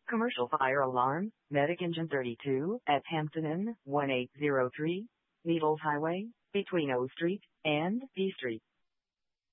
Commercial fire alarm, Medic Engine 32 at Hampton Inn, 1803, Needles Highway, between O Street and D Street.